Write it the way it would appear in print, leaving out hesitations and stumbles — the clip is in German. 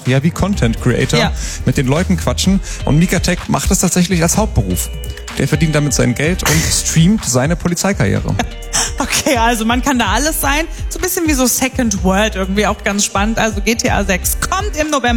auch, ja, wie Content Creator mit den Leuten quatschen. Und Mikatek macht das tatsächlich als Hauptberuf. Der verdient damit sein Geld und streamt seine Polizeikarriere. Okay, also man kann da alles sein. So ein bisschen wie so Second World, irgendwie auch ganz spannend. Also GTA 6 kommt im November.